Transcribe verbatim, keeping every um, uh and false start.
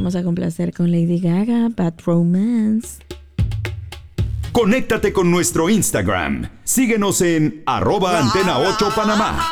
vamos a complacer con Lady Gaga, Bad Romance. Conéctate con nuestro Instagram. Síguenos en arroba antena ocho Panamá.